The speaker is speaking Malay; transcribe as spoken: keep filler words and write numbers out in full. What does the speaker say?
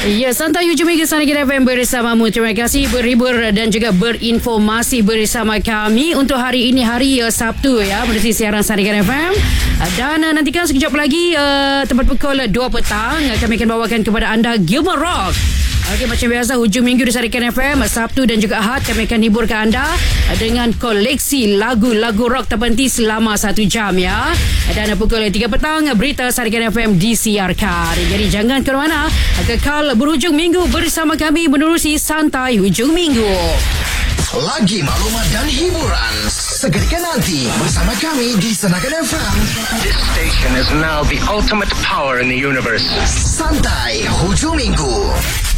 Ya, santai hujung minggu Sanagan F M bersamamu. Terima kasih berhibur dan juga berinformasi bersama kami untuk hari ini, hari uh, Sabtu ya, menerusi siaran Sanagan F M. Uh, dan uh, nantikan sekejap lagi uh, tepat pukul dua petang uh, kami akan bawakan kepada anda Gilmore Rock. Okey, macam biasa hujung minggu di Sarikan F M, Sabtu dan juga Ahad kami akan hiburkan anda dengan koleksi lagu-lagu rock terpenting selama satu jam ya. Dan pukul tiga petang berita Sarikan F M disiarkan. Jadi jangan ke mana, kekal berhujung minggu bersama kami menerusi santai hujung minggu. Lagi maklumat dan hiburan seketika nanti bersama kami di Sanagan F M. This station is now the ultimate power in the universe. Santai hujung minggu.